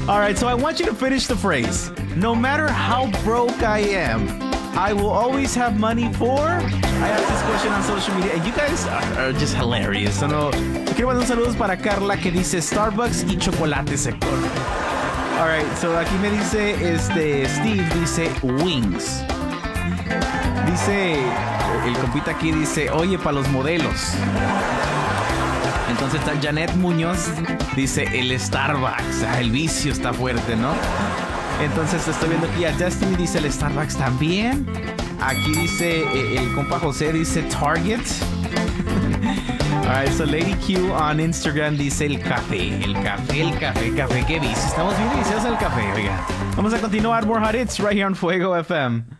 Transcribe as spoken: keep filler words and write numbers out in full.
All right, so I want you to finish the phrase. No matter how broke I am, I will always have money for... I asked this question on social media, and you guys are, are just hilarious. So no, quiero mandar un saludos para Carla que dice Starbucks y chocolate seco. All right, so aquí me dice, este, Steve dice wings. Dice, el compita aquí dice, oye, para los modelos. Entonces está Janet Muñoz, dice el Starbucks. Ah, el vicio está fuerte, ¿no? Entonces estoy viendo aquí a Destiny, dice el Starbucks también. Aquí dice eh, el compa José, dice Target. Alright, so Lady Q on Instagram dice el café, el café, el café, café. Qué vicio, estamos bien viciosos al café, oiga. Vamos a continuar, more hot hits right here on Fuego F M.